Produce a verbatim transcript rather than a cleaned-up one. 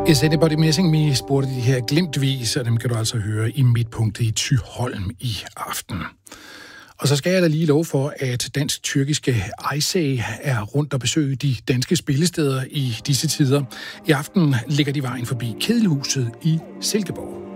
Is anybody missing me, spurgte de her glimtvis, og dem kan du altså høre i Midtpunktet i Thyholm i aften. Og så skal jeg da lige love for, at dansk-tyrkiske Aysay er rundt og besøge de danske spillesteder i disse tider. I aften ligger de vejen forbi Kedelhuset i Silkeborg.